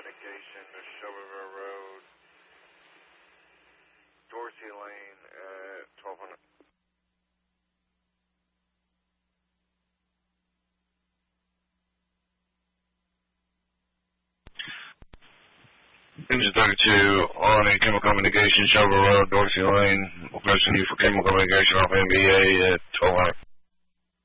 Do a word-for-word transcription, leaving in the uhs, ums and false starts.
communication to Shelbyville Road, Dorsey Lane at twelve hundred. Engine thirty-two on a chemical communication, Shelbyville Road, Dorsey Lane. Requesting you for chemical communication off N B A at twelve hundred.